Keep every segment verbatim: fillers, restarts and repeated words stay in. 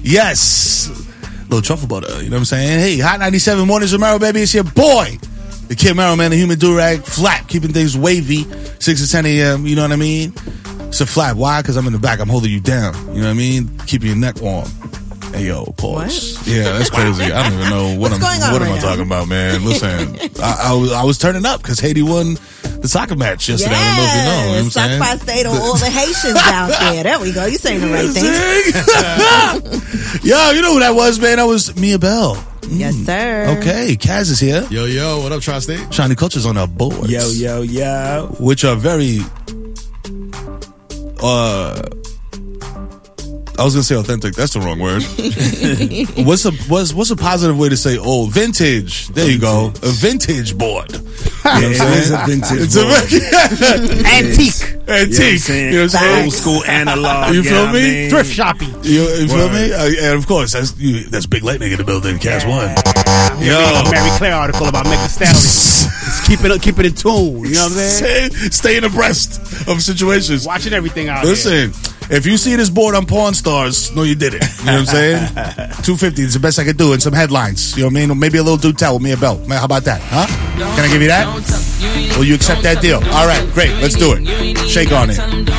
Yes. A little truffle butter. You know what I'm saying? Hey, Hot ninety-seven Mornings with Mero, baby. It's your boy, the Kid Mero, man. The human do-rag. Flat. Keeping things wavy. six to ten a.m. You know what I mean? It's a flat. Why? Because I'm in the back. I'm holding you down. You know what I mean? Keeping your neck warm. Hey, yo, pause. What? Yeah, that's crazy. I don't even know what What's I'm going on What right am I now? talking about, man? Listen, I, I, was, I was turning up because Haiti won the soccer match yesterday. Yes. I don't know if you know. You know what I'm Sock saying? by state on all the Haitians out there. There we go. You saying the right thing. Yo, you know who that was, man? That was Mia Bell. Mm. Yes, sir. Okay, Kaz is here. Yo, yo, what up, Tri-State? Shiny Culture's on our boards. Yo, yo, yo. Which are very, uh... I was gonna say authentic. That's the wrong word. what's a what's what's a positive way to say old? Vintage. There you go. A vintage board. You know what I'm It saying? is a vintage It's board. a antique. Antique. You know what I'm saying? You know what I'm saying? Old school analog. You feel know what me? I mean? Thrift shopping. You, you feel Word. me? Uh, and of course, that's you, that's Big Lightning in the building. Cast one. Yo, a Mary Claire article about Megan Stallion. Just keep it, keep it in tune. You know what I'm saying? Stay, staying abreast of situations. Watching everything out Listen, if you see this board on Pawn Stars, no, you did it. You know what I'm saying? two fifty is the best I could do, and some headlines. You know what I mean? Maybe a little do tell with me a belt. Man, how about that? Huh? Can I give you that? Will you accept that deal? All right, great. Let's do it. Shake on it.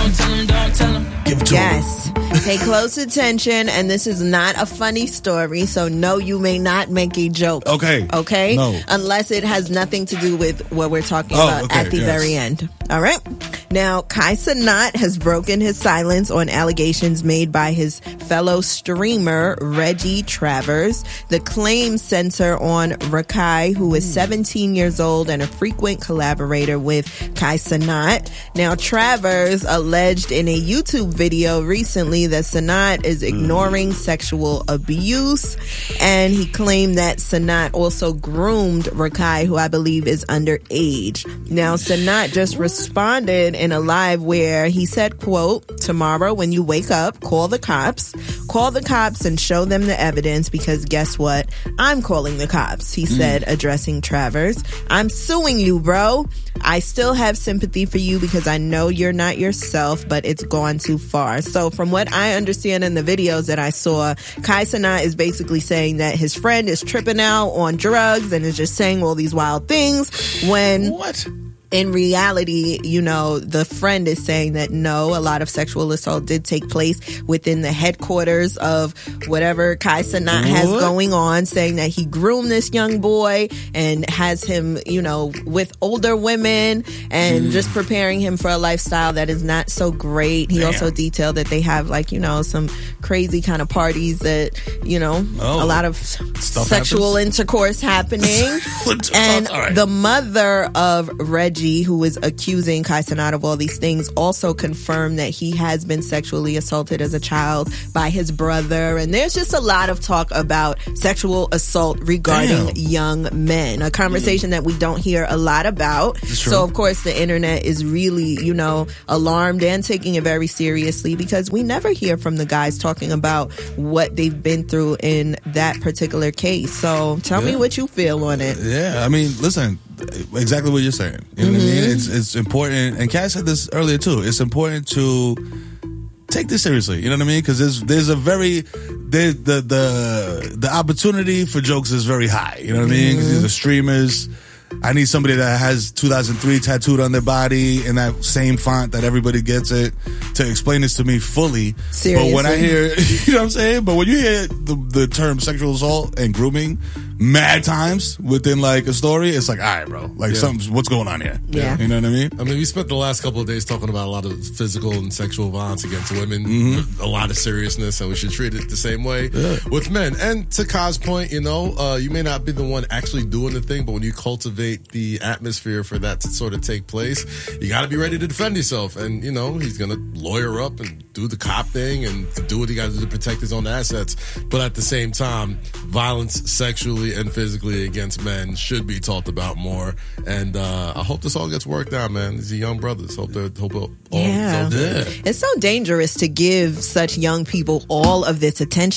Give it to Yes. Pay close attention, and this is not a funny story, so no, you may not make a joke. Okay. Okay? No. Unless it has nothing to do with what we're talking Oh, about okay, at the yes. very end. All right? Now, Kai Cenat has broken his silence on allegations made by his fellow streamer, Reggie Travers. The claims center on Rakai, who is seventeen years old and a frequent collaborator with Kai Cenat. Now, Travers alleged in a YouTube video recently that Cenat is ignoring sexual abuse, and he claimed that Cenat also groomed Rakai, who I believe is underage. Now, Cenat just responded in a live where he said, quote, "Tomorrow when you wake up, call the cops. Call the cops and show them the evidence, because guess what? I'm calling the cops," he said, addressing Travers. "I'm suing you, bro. I still have sympathy for you because I know you're not yourself, but it's gone too far." So from what I understand in the videos that I saw, Kai Cenat is basically saying that his friend is tripping out on drugs and is just saying all these wild things when... What? In reality, you know, the friend is saying that no, a lot of sexual assault did take place within the headquarters of whatever Kai Cenat has What? going on, saying that he groomed this young boy and has him, you know, with older women and Mm. just preparing him for a lifestyle that is not so great. He Damn. also detailed that they have, like, you know, some crazy kind of parties that, you know, Oh. a lot of Stuff sexual happens? intercourse happening. And All right. the mother of Reggie, who is accusing Kai Cenat of all these things, also confirmed that he has been sexually assaulted as a child by his brother. And there's just a lot of talk about sexual assault regarding Damn. young men, a conversation that we don't hear a lot about. true. So, of course, the internet is really, you know, alarmed and taking it very seriously, because we never hear from the guys talking about what they've been through in that particular case. So tell me Yeah. what you feel on it. Yeah, I mean, listen, exactly what you're saying. You know what I mean? It's it's important, and Kat said this earlier too. It's important to take this seriously. You know what I mean? Because there's there's a very there, the the the opportunity for jokes is very high. You know what I mean? Because these are streamers. I need somebody that has two thousand three tattooed on their body in that same font that everybody gets it to explain this to me fully. Seriously. But when I hear, you know what I'm saying? But when you hear the, the term sexual assault and grooming mad times within like a story, it's like, all right, bro, like Yeah. something's, what's going on here? Yeah. You know what I mean? I mean, we spent the last couple of days talking about a lot of physical and sexual violence against women, Mm-hmm. a lot of seriousness, and we should treat it the same way with men. And to Kai's point, you know, uh, you may not be the one actually doing the thing, but when you cultivate the atmosphere for that to sort of take place, you got to be ready to defend yourself. And, you know, he's going to lawyer up and do the cop thing and do what he got to do to protect his own assets. But at the same time, violence sexually and physically against men should be talked about more. And uh, I hope this all gets worked out, man. These are young brothers. Hope they're hope all Yeah. is okay. Yeah. It's so dangerous to give such young people all of this attention and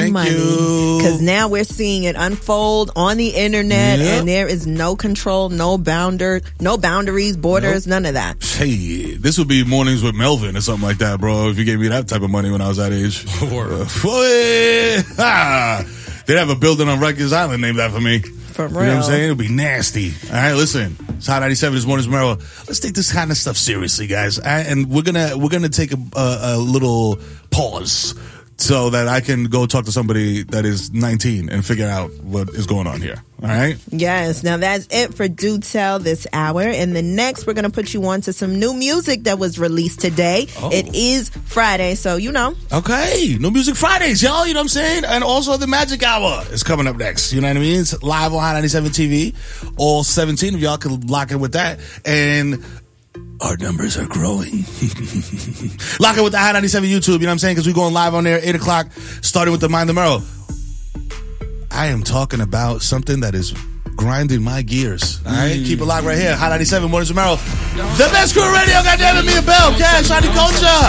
Thank money. you. Because now we're seeing it unfold on the internet, Yep. and there is no control, no bounder, no boundaries, borders, none of that. Hey, this would be mornings with Melvin or something like that, bro. If you gave me that type of money when I was that age. Word. Uh, boy, ha. They'd have a building on Rikers Island named after me. For You know what I'm real. saying? It would be nasty. All right, listen. It's Hot ninety-seven this morning's Merrill. Let's take this kind of stuff seriously, guys. All right? And we're gonna we're gonna take a, a, a little pause so that I can go talk to somebody that is nineteen and figure out what is going on here. All right? Yes, now that's it for Do Tell this hour. And the next, we're going to put you on to some new music that was released today. Oh. It is Friday, so you know. Okay, New Music Fridays, y'all. You know what I'm saying? And also the Magic Hour is coming up next. You know what I mean? It's live on Hot ninety-seven T V. All seventeen of y'all can lock in with that. And our numbers are growing. Lock in with the Hot ninety-seven YouTube. You know what I'm saying? Because we're going live on there at eight o'clock, starting with the Mind the Merrill. I am talking about something that is grinding my gears. All right? Keep it locked right here. Hot ninety-seven, Mornings with Merrill. The best crew radio, goddammit, me and Bell. Cash, Shiny Culture.